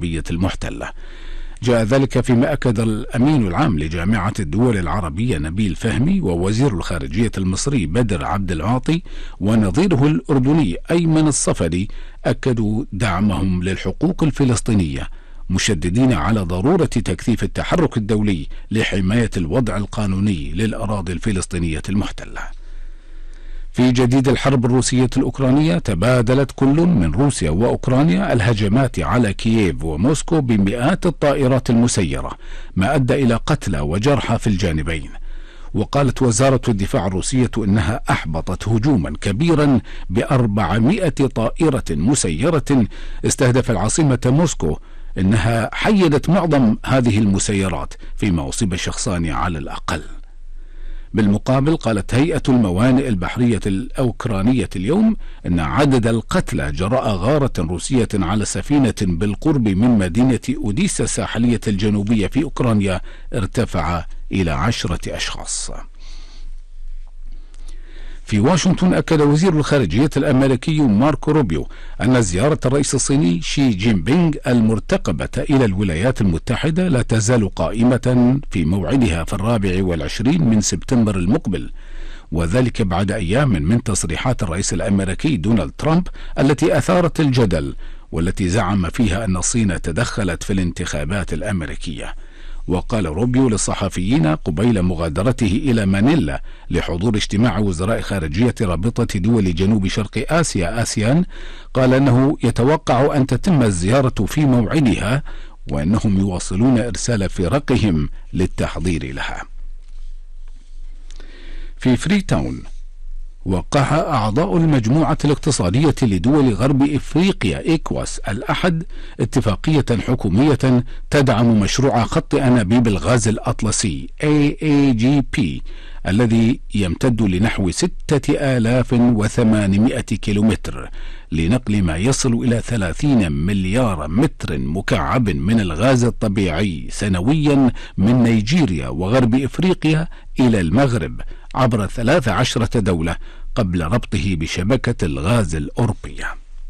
الغربية المحتلة. جاء ذلك فيما أكد الأمين العام لجامعة الدول العربية نبيل فهمي ووزير الخارجية المصري بدر عبد العاطي ونظيره الأردني أيمن الصفدي أكدوا دعمهم للحقوق الفلسطينية، مشددين على ضرورة تكثيف التحرك الدولي لحماية الوضع القانوني للأراضي الفلسطينية المحتلة. في جديد الحرب الروسية الأوكرانية، تبادلت كل من روسيا وأوكرانيا الهجمات على كييف وموسكو بمئات الطائرات المسيرة، ما أدى إلى قتلى وجرحى في الجانبين. وقالت وزارة الدفاع الروسية إنها أحبطت هجوما كبيرا ب400 طائرة مسيرة استهدف العاصمة موسكو، إنها حيدت معظم هذه المسيرات، فيما أصيب شخصان على الأقل. بالمقابل، قالت هيئة الموانئ البحرية الأوكرانية اليوم إن عدد القتلى جراء غارة روسية على سفينة بالقرب من مدينة أوديسا الساحلية الجنوبية في أوكرانيا ارتفع إلى 10 أشخاص. في واشنطن، أكد وزير الخارجية الأمريكي ماركو روبيو أن زيارة الرئيس الصيني شي جين بينغ المرتقبة إلى الولايات المتحدة لا تزال قائمة في موعدها في 24 من سبتمبر المقبل، وذلك بعد أيام من تصريحات الرئيس الأمريكي دونالد ترامب التي أثارت الجدل، والتي زعم فيها أن الصين تدخلت في الانتخابات الأمريكية. وقال روبيو للصحفيين قبيل مغادرته إلى مانيلا لحضور اجتماع وزراء خارجية رابطة دول جنوب شرق آسيا آسيان، قال أنه يتوقع أن تتم الزيارة في موعدها، وأنهم يواصلون إرسال فرقهم للتحضير لها. في فريتاون، وقع أعضاء المجموعة الاقتصادية لدول غرب إفريقيا إيكواس الأحد اتفاقية حكومية تدعم مشروع خط أنابيب الغاز الأطلسي AAGP الذي يمتد لنحو 6800 كيلومتر لنقل ما يصل إلى 30 مليار متر مكعب من الغاز الطبيعي سنويا من نيجيريا وغرب إفريقيا إلى المغرب عبر 13 دولة قبل ربطه بشبكة الغاز الأوروبية.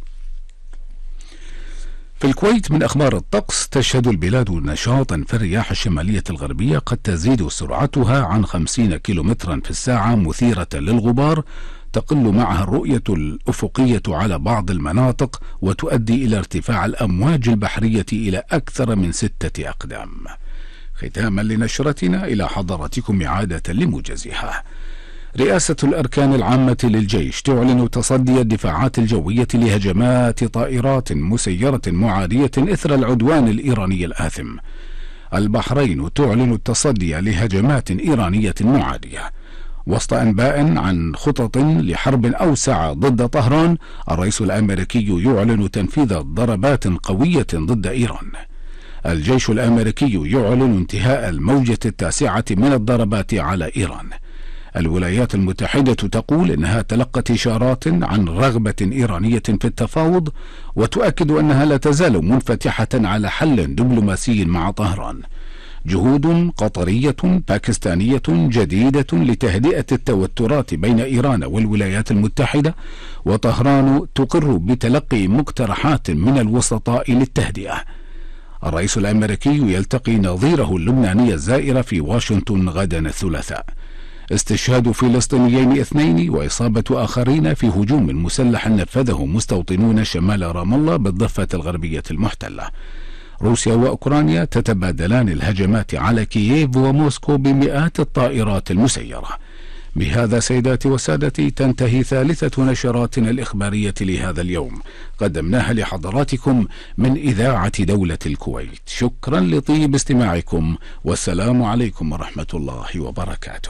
في الكويت، من أخبار الطقس، تشهد البلاد نشاطا في الرياح الشمالية الغربية قد تزيد سرعتها عن 50 كيلومترا في الساعة مثيرة للغبار، تقل معها الرؤية الأفقية على بعض المناطق، وتؤدي إلى ارتفاع الأمواج البحرية إلى أكثر من 6 أقدام. ختاما لنشرتنا، إلى حضراتكم إعادة لموجزها. رئاسة الأركان العامة للجيش تعلن تصدي الدفاعات الجوية لهجمات طائرات مسيرة معادية إثر العدوان الإيراني الآثم. البحرين تعلن التصدي لهجمات إيرانية معادية. وسط أنباء عن خطط لحرب أوسع ضد طهران، الرئيس الأمريكي يعلن تنفيذ ضربات قوية ضد إيران. الجيش الأمريكي يعلن انتهاء الموجة 9 من الضربات على إيران. الولايات المتحدة تقول إنها تلقت إشارات عن رغبة إيرانية في التفاوض، وتؤكد أنها لا تزال منفتحة على حل دبلوماسي مع طهران. جهود قطرية باكستانية جديدة لتهدئة التوترات بين إيران والولايات المتحدة، وطهران تقر بتلقي مقترحات من الوسطاء للتهدئة. الرئيس الأمريكي يلتقي نظيره اللبناني الزائر في واشنطن غدا الثلاثاء. استشهاد فلسطينيين 2 وإصابة آخرين في هجوم مسلح نفذه مستوطنون شمال رام الله بالضفة الغربية المحتلة. روسيا وأوكرانيا تتبادلان الهجمات على كييف وموسكو بمئات الطائرات المسيرة. بهذا سيداتي وسادتي تنتهي ثالثة نشراتنا الإخبارية لهذا اليوم، قدمناها لحضراتكم من إذاعة دولة الكويت. شكرا لطيب استماعكم، والسلام عليكم ورحمة الله وبركاته.